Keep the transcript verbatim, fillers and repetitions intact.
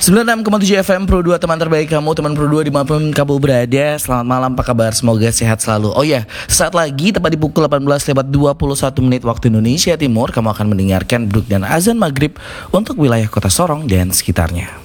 sembilan puluh enam koma tujuh F M Pro dua, teman terbaik kamu, teman Pro dua dimanapun kamu berada. Selamat malam, apa kabar? Semoga sehat selalu. Oh ya, saat lagi tepat di pukul delapan belas lewat dua puluh satu menit waktu Indonesia Timur, kamu akan mendengarkan beduk dan azan maghrib untuk wilayah kota Sorong dan sekitarnya.